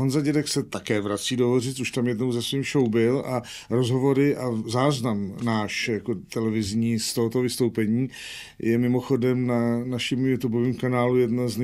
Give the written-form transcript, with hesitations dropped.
Honza Dědek se také vrací do Hořic, už tam jednou ze svým show byl a rozhovory a záznam náš jako televizní z tohoto vystoupení je mimochodem na našem YouTubeovém kanálu jedna z